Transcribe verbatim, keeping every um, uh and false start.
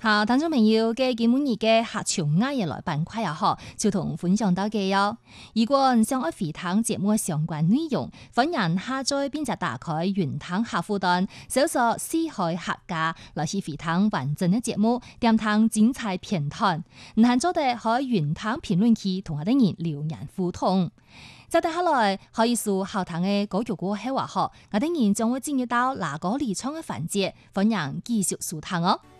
好，聽眾朋友嘅今日嘅客家雅嘢來板塊啊，嗬，就同分享到嘅喲。如果想愛回聽節目相關內容，歡迎下載並且打開雲聽客戶端，搜索四海客家來去回聽完整嘅節目，點聽精彩片段。唔限做地可以雲聽評論區同我哋人留言互動。接住下來可以數後堂嘅歌曲歌喺話學，我哋人將會進入到哪個離場嘅環節，歡迎繼續收聽哦。